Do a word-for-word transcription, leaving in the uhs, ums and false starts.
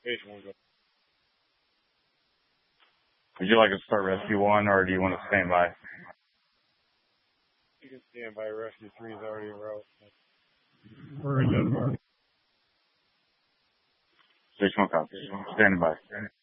Station one, go. Would you like to start rescue one, or do you want to stand by? You can stand by. Rescue three is already en route. We're in Denver. Station one, copy. Standing by.